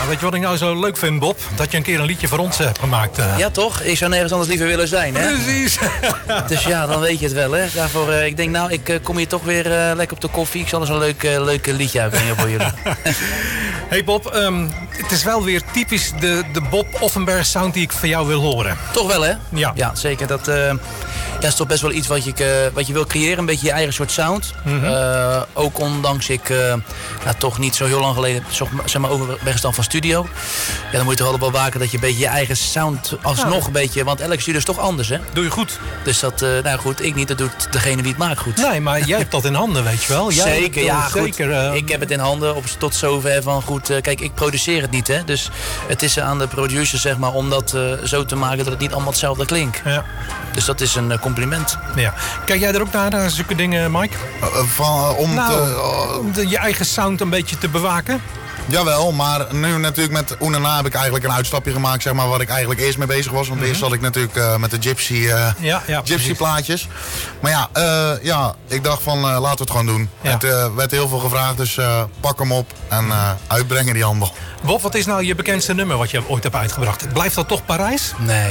weet je wat ik nou zo leuk vind, Bob? Dat je een keer een liedje voor ons hebt gemaakt. Ja, toch? Ik zou nergens anders liever willen zijn, hè? Precies. Dus ja, dan weet je het wel, hè? Daarvoor, ik denk, nou, ik kom hier toch weer lekker op de koffie. Ik zal eens een leuk liedje uitbrengen voor jullie. Hey Bob, het is wel weer typisch de Bob Offenberg sound die ik van jou wil horen. Toch wel, hè? Ja. Ja, zeker. Dat is toch best wel iets wat je wil creëren. Een beetje je eigen soort sound. Ook ondanks ik toch niet zo heel lang geleden zeg maar overweggestaan van studio. Ja, dan moet je toch altijd wel waken dat je een beetje je eigen sound alsnog een beetje... Want elke studio is toch anders, hè? Doe je goed. Dus dat, nou goed, ik niet. Dat doet degene die het maakt goed. Nee, maar jij hebt dat in handen, weet je wel. Zeker, ja, goed. Zeker, ik heb het in handen tot zover van goed... kijk, ik produceer het niet, hè. Dus het is aan de producer, zeg maar, om dat zo te maken dat het niet allemaal hetzelfde klinkt. Ja. Dus dat is een compliment. Ja. Kijk jij er ook naar zulke dingen, Mike? Om je eigen sound een beetje te bewaken? Jawel, maar nu natuurlijk met Oenana heb ik eigenlijk een uitstapje gemaakt, zeg maar, waar ik eigenlijk eerst mee bezig was. Want eerst zat ik natuurlijk met de Gypsy plaatjes. Maar ik dacht van laten we het gewoon doen. Ja. Het werd heel veel gevraagd, dus pak hem op en uitbrengen die handel. Bob, wat is nou je bekendste nummer wat je ooit hebt uitgebracht? Blijft dat toch Parijs? Nee.